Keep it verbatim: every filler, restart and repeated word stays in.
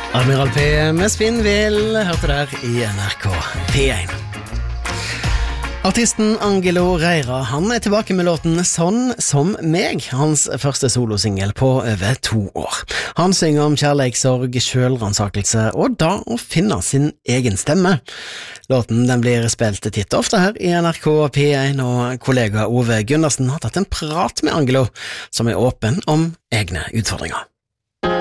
Admiral P med Spinnvill hørte der i N R K P én. Artisten Angelo Reira, han er tilbake med låten Sånn som meg, hans første solosingel på over to år. Han synger om kjærleikssorg, selvransakelse og da å finne sin egen stemme. Låten den blir spilt titt og ofte her i N R K P én, og kollega Ove Gundersen har tatt en prat med Angelo, som er åpen om egne utfordringer.